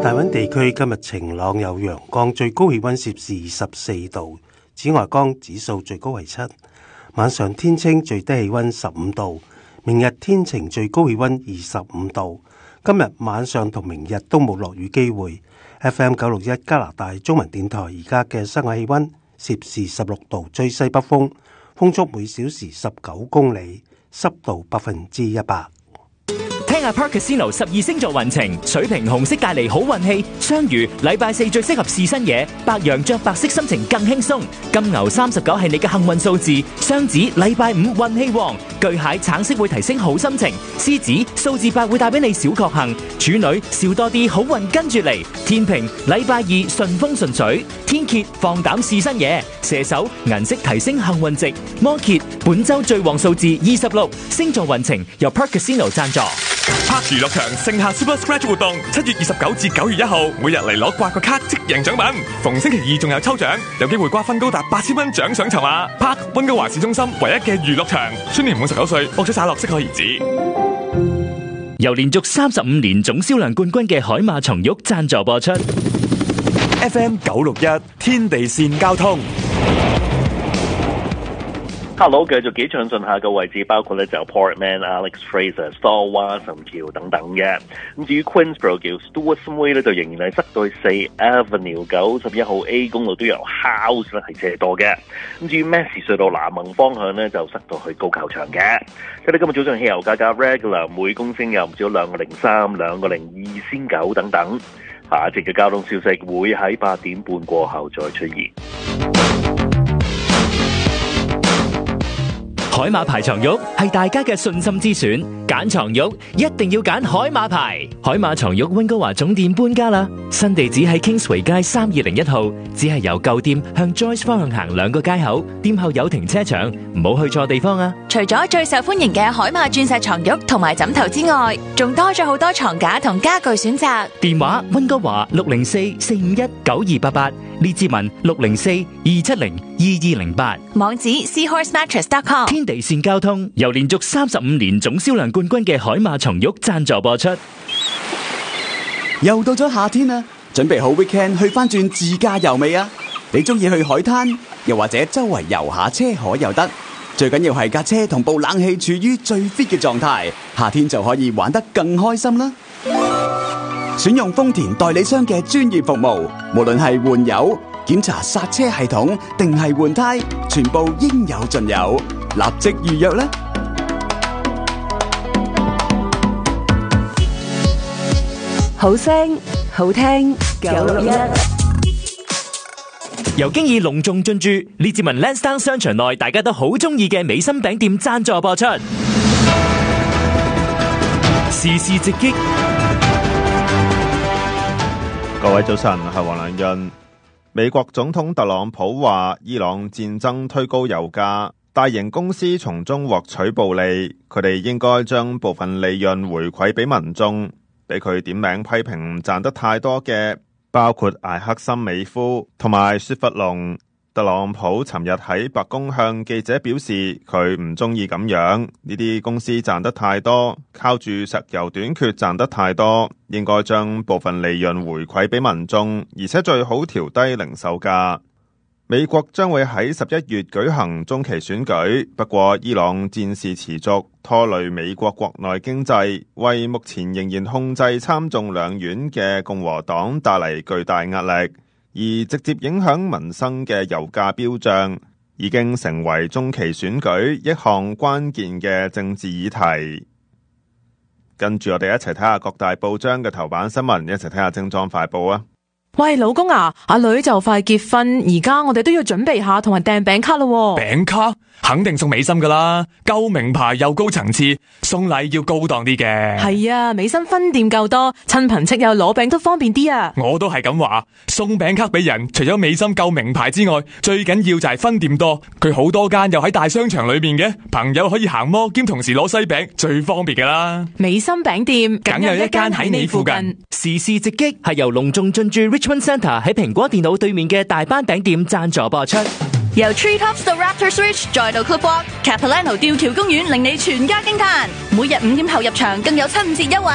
大溫地區今日晴朗有陽光，最高氣溫攝氏24度，紫外光指數最高為7。晚上天清，最低氣溫15度。明日天晴，最高氣溫25度。今日晚上同明日都冇落雨機會。FM 961加拿大中文電台而家嘅室外氣溫攝氏16度，吹西北風，風速每小時19公里，濕度100%。 聽下 Park Casino 12星座運程，水瓶紅色帶嚟好運氣，雙魚禮拜四最適合試新嘢，白羊着白色心情更輕鬆，金牛39係你嘅幸運數字，雙子禮拜五運氣旺，巨蟹橙色會提升好心情，獅子數字8會帶俾你小確幸，處女笑多啲好運跟住嚟，天秤禮拜二順風順水，天蠍放膽試新嘢，射手銀色提升幸運值，摩羯本周最旺數字26，星座運程由 Park Casino 贊助。 Park 娛樂場盛夏 Super Scratch 活動，7月29至9月1號，每日嚟攞刮個卡即贏獎品。逢星期二仲有抽獎，有機會瓜分高達8000蚊獎賞籌碼。Park 溫哥華市中心唯一嘅娛樂場，宣年滿19歲，獲取灑落適可而止。 由連續35年總銷量冠軍嘅海馬松玉贊助播出。 FM 961天地線交通。 Hello， 繼續幾暢順下嘅位置，包括咧就 Portman、Alex Fraser、Star 神橋等等嘅。咁至於 Queensborough 叫 Stewart's Way 咧，就仍然係塞到4 Avenue 91號 A 公路都有 House 咧係車多嘅。咁至於 Massey 隧道南行方向咧就塞到去高球場嘅。睇到今日早上汽油價格 regular 每公升有唔少2.03、2.02仙9等等。下一節嘅交通消息會喺8點半過後再出現。 海馬牌床褥係大家嘅信心之選，揀床褥一定要揀海馬牌。海馬床褥溫哥華總店搬家啦，新地址喺 Kingsway 街3201號，只係由舊店向 Joyce 方向行2個街口，店後有停車場，唔好去錯地方啊！ 除咗最受歡迎嘅海馬鑽石床褥同埋枕頭之外，仲多咗好多床架同家具選擇。 電話溫哥華604-451-9288，列治文604-270-2208， 網址 seahorsemattress.com。 天地線交通由連續35年總銷量冠軍嘅海馬床褥贊助播出。 又到咗夏天啦，準備好 weekend 去翻轉自駕遊未啊？你中意去海灘，又或者周圍遊下車河又得，最緊要係架車同部冷氣處於最 fit 嘅狀態，夏天就可以玩得更開心啦。選用豐田代理商嘅專業服務，無論係換油、檢查剎車系統定係換胎，全部應有盡有，立即預約啦！ 好聲好聽961， 由經已隆重進駐列治文 Lansdowne 商場內大家都好中意嘅美心餅店贊助播出。時事直擊， 各位早晨，係黃良潤。美國總統特朗普話伊朗戰爭推高油價，大型公司從中獲取暴利，佢哋應該將部分利潤回饋俾民眾。俾佢點名批評賺得太多嘅，包括艾克森美孚同埋雪佛龍。特朗普尋日喺白宮向記者表示，佢唔中意咁樣，呢啲公司賺得太多，靠住石油短缺賺得太多，應該將部分利潤回饋俾民眾，而且最好調低零售價。美國將會喺11月舉行中期選舉，不過伊朗戰事持續，拖累美國國內經濟，為目前仍然控制參眾兩院嘅共和黨帶嚟巨大壓力，而直接影響民生嘅油價飆漲，已經成為中期選舉一項關鍵嘅政治議題。跟住我哋一齊睇下各大報章嘅頭版新聞，一齊睇下精裝快報啊！ 喂，老公啊，阿女就快結婚，而家我哋都要準備下同埋訂餅卡咯。 餅卡肯定送美心噶啦，夠名牌又高層次，送禮要高檔啲嘅。 係啊，美心分店夠多，親朋戚友攞餅都方便啲啊。 我都係咁話，送餅卡俾人，除咗美心夠名牌之外，最緊要就係分店多。佢好多間又喺大商場裏面嘅，朋友可以行摩兼同時攞西餅，最方便噶啦。 美心餅店梗有一間喺你附近。 時事直擊係由隆重進駐 Richmond Centre 喺蘋果電腦對面嘅大班餅店贊助播出。 由 Treetops 到 Raptors Ridge 再到 Clipwalk，Capilano 吊橋公園令你全家驚嘆。每日5點後入場更有7、5折優惠。